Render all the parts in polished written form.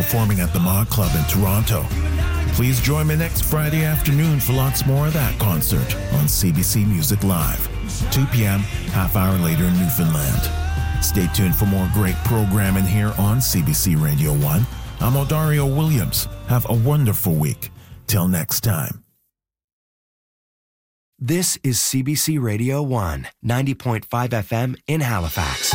performing at the Mod Club in Toronto. Please join me next Friday afternoon for lots more of that concert on CBC Music Live, 2 p.m., half hour later in Newfoundland. Stay tuned for more great programming here on CBC Radio 1. I'm Odario Williams. Have a wonderful week. Till next time. This is CBC Radio 1, 90.5 FM in Halifax.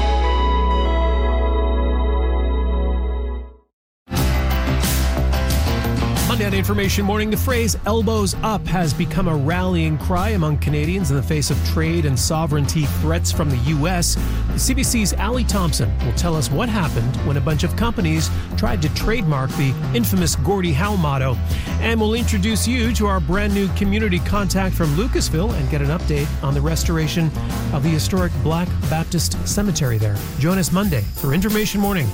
Monday on Information Morning, the phrase elbows up has become a rallying cry among Canadians in the face of trade and sovereignty threats from the U.S. CBC's Ali Thompson will tell us what happened when a bunch of companies tried to trademark the infamous Gordie Howe motto. And we'll introduce you to our brand new community contact from Lucasville and get an update on the restoration of the historic Black Baptist Cemetery there. Join us Monday for Information Morning.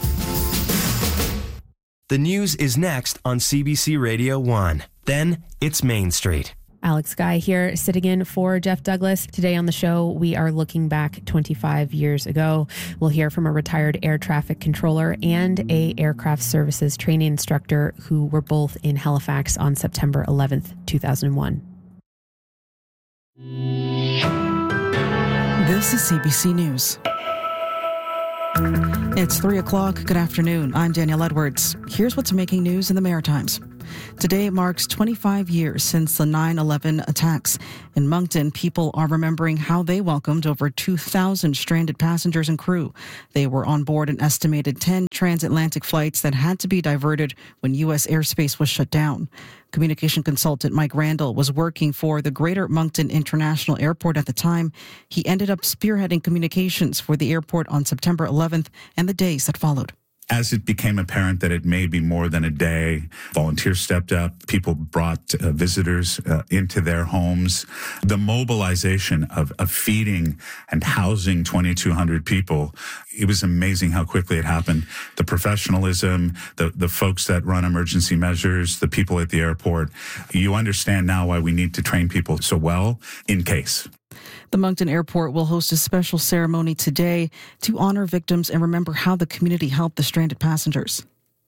The news is next on CBC Radio 1. Then it's Main Street. Alex Guy here, sitting in for Jeff Douglas. Today on the show, we are looking back 25 years ago. We'll hear from a retired air traffic controller and a aircraft services training instructor who were both in Halifax on September 11th, 2001. This is CBC News. It's 3 o'clock. Good afternoon. I'm Danielle Edwards. Here's what's making news in the Maritimes. Today marks 25 years since the 9/11 attacks. In Moncton, people are remembering how they welcomed over 2,000 stranded passengers and crew. They were on board an estimated 10 transatlantic flights that had to be diverted when U.S. airspace was shut down. Communication consultant Mike Randall was working for the Greater Moncton International Airport at the time. He ended up spearheading communications for the airport on September 11th and the days that followed. As it became apparent that it may be more than a day, volunteers stepped up. People brought visitors into their homes. The mobilization of feeding and housing 2,200 people, it was amazing how quickly it happened. The professionalism, the folks that run emergency measures, the people at the airport. You understand now why we need to train people so well in case. The Moncton Airport will host a special ceremony today to honor victims and remember how the community helped the stranded passengers.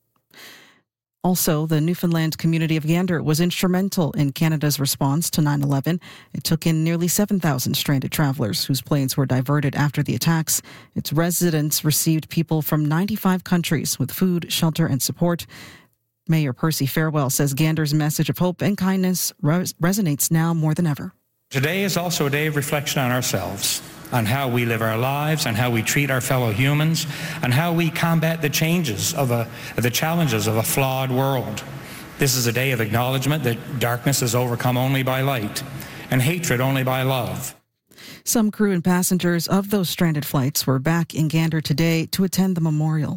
Also, the Newfoundland community of Gander was instrumental in Canada's response to 9/11. It took in nearly 7,000 stranded travelers whose planes were diverted after the attacks. Its residents received people from 95 countries with food, shelter, and support. Mayor Percy Farewell says Gander's message of hope and kindness resonates now more than ever. Today is also a day of reflection on ourselves, on how we live our lives, and how we treat our fellow humans, and how we combat the challenges of a flawed world. This is a day of acknowledgement that darkness is overcome only by light, and hatred only by love. Some crew and passengers of those stranded flights were back in Gander today to attend the memorial.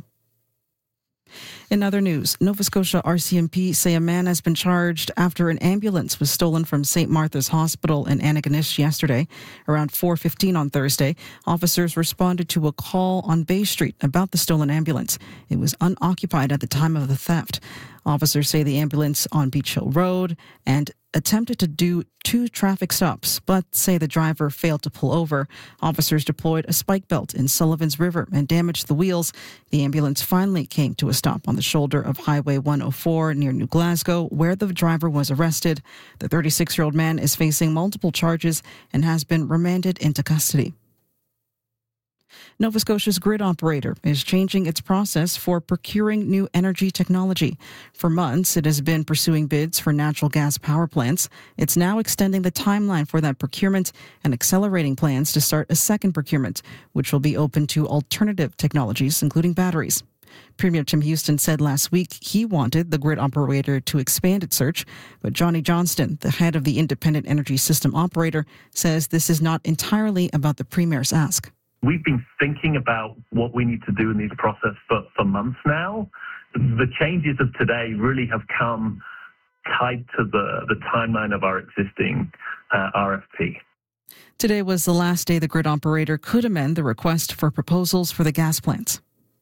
In other news, Nova Scotia RCMP say a man has been charged after an ambulance was stolen from St. Martha's Hospital in Antigonish yesterday. Around 4:15 on Thursday, officers responded to a call on Bay Street about the stolen ambulance. It was unoccupied at the time of the theft. Officers say the ambulance on Beach Hill Road and attempted to do 2 traffic stops, but say the driver failed to pull over. Officers deployed a spike belt in Sullivan's River and damaged the wheels. The ambulance finally came to a stop on the shoulder of Highway 104 near New Glasgow, where the driver was arrested. The 36-year-old man is facing multiple charges and has been remanded into custody. Nova Scotia's grid operator is changing its process for procuring new energy technology. For months, it has been pursuing bids for natural gas power plants. It's now extending the timeline for that procurement and accelerating plans to start a second procurement, which will be open to alternative technologies, including batteries. Premier Tim Houston said last week he wanted the grid operator to expand its search, but Johnny Johnston, the head of the Independent Energy System Operator, says this is not entirely about the Premier's ask. We've been thinking about what we need to do in this process for months now. The changes of today really have come tied to the timeline of our existing RFP. Today was the last day the grid operator could amend the request for proposals for the gas plants.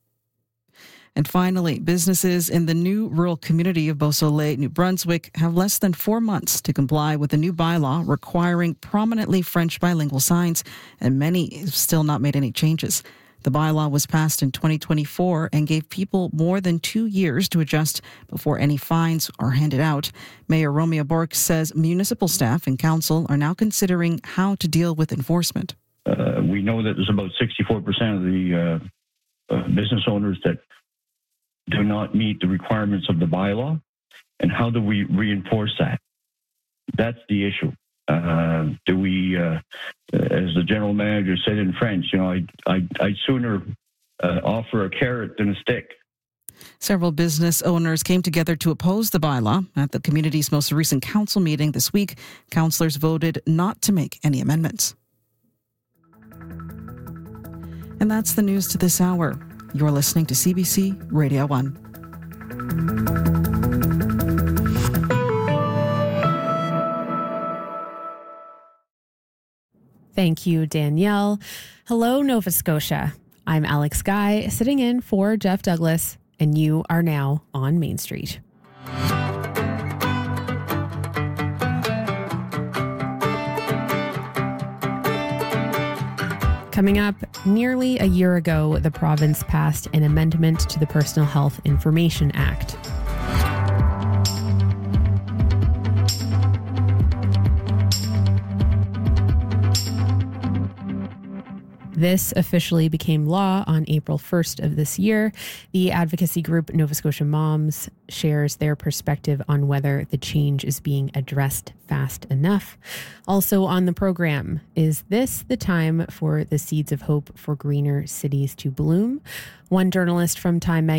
And finally, businesses in the new rural community of Beausoleil, New Brunswick, have less than 4 months to comply with a new bylaw requiring prominently French bilingual signs, and many have still not made any changes. The bylaw was passed in 2024 and gave people more than 2 years to adjust before any fines are handed out. Mayor Romeo Bork says municipal staff and council are now considering how to deal with enforcement. We know that there's about 64% of the business owners that do not meet the requirements of the bylaw. And how do we reinforce that? That's the issue. Do we, as the general manager said in French, I'd sooner offer a carrot than a stick. Several business owners came together to oppose the bylaw. At the community's most recent council meeting this week, councillors voted not to make any amendments. And that's the news to this hour. You're listening to CBC Radio 1. Thank you, Danielle. Hello, Nova Scotia. I'm Alex Guy, sitting in for Jeff Douglas, and you are now on Main Street. Coming up, nearly a year ago, the province passed an amendment to the Personal Health Information Act. This officially became law on April 1st of this year. The advocacy group Nova Scotia Moms shares their perspective on whether the change is being addressed fast enough. Also on the program, is this the time for the seeds of hope for greener cities to bloom? One journalist from Time magazine